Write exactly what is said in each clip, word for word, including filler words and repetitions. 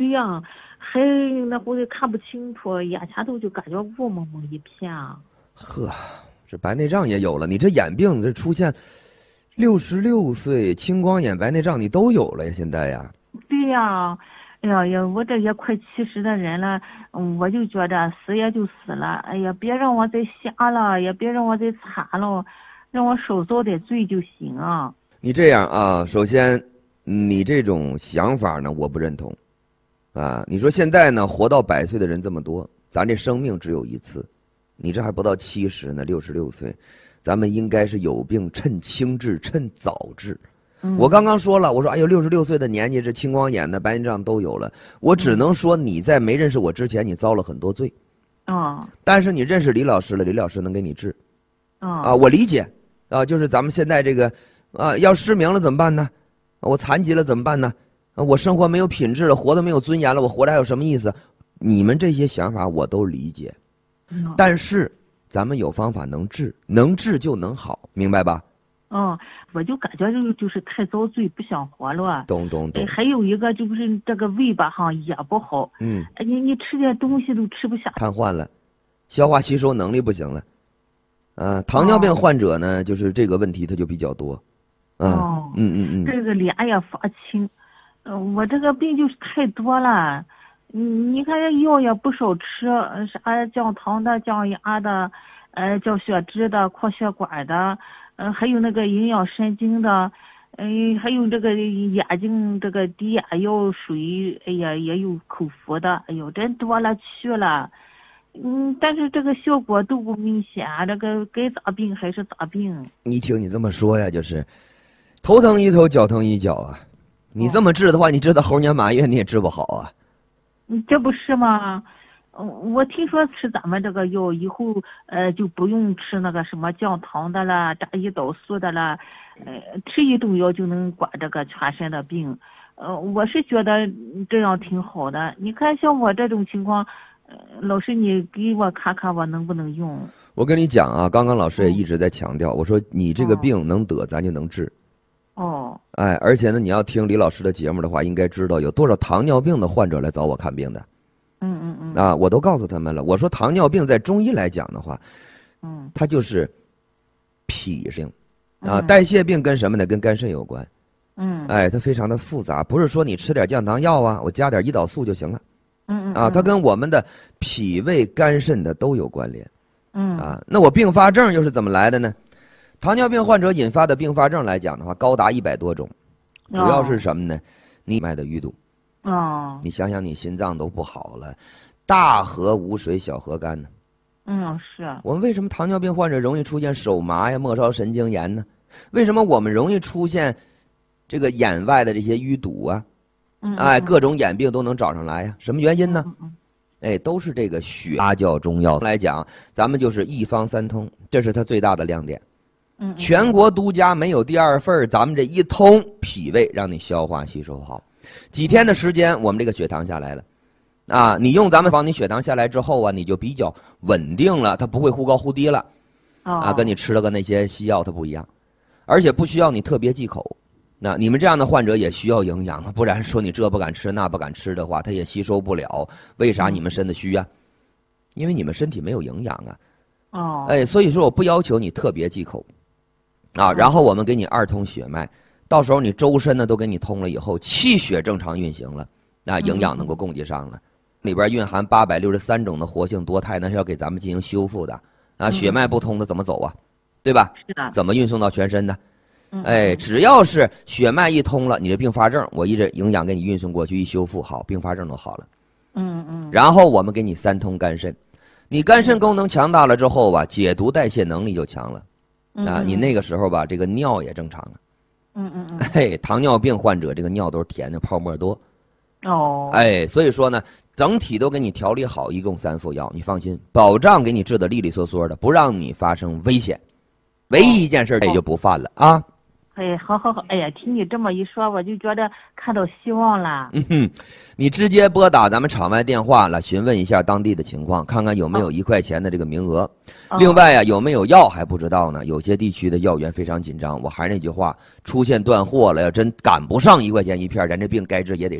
对呀，还那会儿看不清楚，眼前头就感觉雾蒙蒙一片。 呵，这白内障也有了，你这眼病这出现六十六岁青光眼、白内障你都有了呀？现在呀？ 对呀，哎呀呀，我这也快七十的人了，嗯，我就觉得死也就死了，哎呀，别让我再瞎了，也别让我再惨了，让我少遭点罪就行啊。 你这样啊，首先你这种想法呢，我不认同。啊，你说现在呢，活到百岁的人这么多，咱这生命只有一次，你这还不到七十呢，六十六岁，咱们应该是有病趁轻治，趁早治。嗯、我刚刚说了，我说哎呦，六十六岁的年纪，这青光眼的、白内障都有了，我只能说你在没认识我之前，你遭了很多罪。 哦。 但是你认识李老师了，李老师能给你治。 哦。 啊，我理解啊，就是咱们现在这个啊，要失明了怎么办呢？我残疾了怎么办呢？我生活没有品质了，活得没有尊严了，我活着还有什么意思？你们这些想法我都理解，嗯、但是咱们有方法能治，能治就能好，明白吧？ 嗯，我就感觉就就是太遭罪，不想活了。 懂懂懂。 还有一个就是这个胃吧哈也不好，嗯，你你吃点东西都吃不下， 瘫痪了，消化吸收能力不行了。啊，糖尿病患者呢，哦、就是这个问题他就比较多。啊、哦，嗯嗯嗯， 这个脸也发青。嗯，我这个病就是太多了，嗯，你看这药也不少吃，啥降糖的、降压的，呃，降血脂的、扩血管的，呃，还有那个营养神经的，嗯、呃，还有这个眼睛这个滴眼药水，哎呀，也有口服的，哎呦，真多了去了，嗯，但是这个效果都不明显，这个该咋病还是咋病。 你听你这么说呀，就是头疼一头，脚疼一脚啊。你这么治的话，你治到猴年马月你也治不好啊。 嗯，这不是吗？嗯，我听说吃咱们这个药以后，呃，就不用吃那个什么降糖的啦、炸胰岛素的啦，呃，吃一种药就能管这个全身的病。呃，我是觉得这样挺好的。你看像我这种情况，呃，老师你给我看看我能不能用？ 我跟你讲啊，刚刚老师也一直在强调，我说你这个病能得，咱就能治。 哦， 哎，而且呢，你要听李老师的节目的话，应该知道有多少糖尿病的患者来找我看病的。 嗯嗯嗯。 啊，我都告诉他们了。我说糖尿病在中医来讲的话，嗯，它就是脾性，啊，嗯、代谢病跟什么呢？跟肝肾有关。嗯。哎，它非常的复杂，不是说你吃点降糖药啊，我加点胰岛素就行了。嗯嗯。啊，它跟我们的脾胃、肝肾的都有关联。嗯。啊，那我并发症又是怎么来的呢？糖尿病患者引发的并发症来讲的话，高达一百多种，主要是什么呢？你脉的淤堵。哦。你想想，你心脏都不好了，大河无水，小河干呢。 嗯，是。我们为什么糖尿病患者容易出现手麻呀、末梢神经炎呢？为什么我们容易出现这个眼外的这些淤堵啊？嗯。哎，各种眼病都能找上来呀？什么原因呢？嗯嗯。哎，都是这个血阿胶中药来讲，咱们就是一方三通，这是它最大的亮点。嗯，全国独家没有第二份，咱们这一通脾胃让你消化吸收好，几天的时间我们这个血糖下来了，啊，你用咱们帮你血糖下来之后啊，你就比较稳定了，它不会忽高忽低了，啊，跟你吃了个那些西药它不一样，而且不需要你特别忌口，那你们这样的患者也需要营养啊，不然说你这不敢吃那不敢吃的话，它也吸收不了，为啥你们身子虚啊？因为你们身体没有营养啊，哦，哎，所以说我不要求你特别忌口。啊，然后我们给你二通血脉，到时候你周身呢都给你通了以后，气血正常运行了，那营养能够供给上了，里边蕴含八百六十三种的活性多肽，那是要给咱们进行修复的啊。血脉不通的怎么走啊？对吧？ 是的。 怎么运送到全身的？哎，只要是血脉一通了，你的并发症我一直营养给你运送过去，一修复好，并发症都好了。嗯嗯。然后我们给你三通肝肾，你肝肾功能强大了之后吧，解毒代谢能力就强了。啊，你那个时候吧，这个尿也正常了。嗯嗯嗯。嘿，糖尿病患者这个尿都是甜的，泡沫多。哦。哎，所以说呢，整体都给你调理好，一共三副药，你放心，保障给你治得利利索索的，不让你发生危险。唯一一件事也就不犯了啊。 哎，好好好，哎呀，听你这么一说，我就觉得看到希望了。 嗯哼，你直接拨打咱们场外电话来询问一下当地的情况，看看有没有一块钱的这个名额。哦、另外呀、啊，有没有药还不知道呢？有些地区的药源非常紧张。我还是那句话，出现断货了，要真赶不上一块钱一片，咱这病该治也得治。但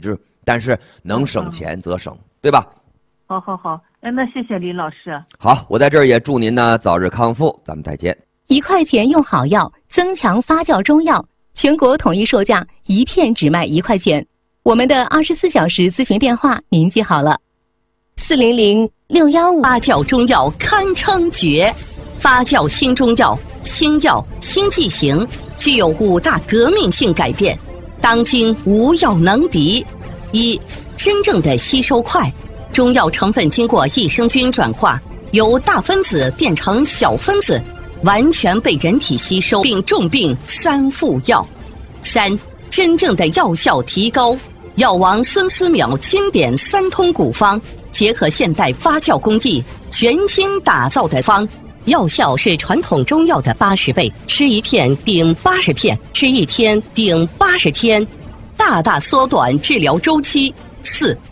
但是能省钱则省，对吧？ 好好好，那谢谢李老师。 好，我在这儿也祝您呢早日康复，咱们再见。 一块钱用好药，增强发酵中药，全国统一售价，一片只卖一块钱。我们的二十四小时咨询电话您记好了，四零零六幺五。 发酵中药堪称绝，发酵新中药、新药、新剂型具有五大革命性改变，当今无药能敌。一、真正的吸收快，中药成分经过益生菌转化，由大分子变成小分子，完全被人体吸收并重病三副药。三、真正的药效提高，药王孙思邈经典三通古方，结合现代发酵工艺，全新打造的方，药效是传统中药的八十倍，吃一片顶八十片，吃一天顶八十天，大大缩短治疗周期。四、